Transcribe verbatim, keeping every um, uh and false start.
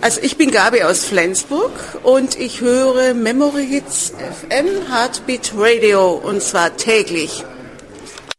Also ich bin Gabi aus Flensburg und ich höre Memory Hits F M Heartbeat Radio und zwar täglich.